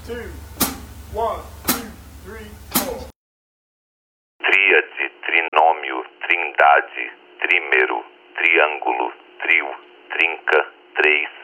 2, 1, 2, 3, 4. Tríade, trinômio, trindade, trímero, triângulo, trio, trinca, três,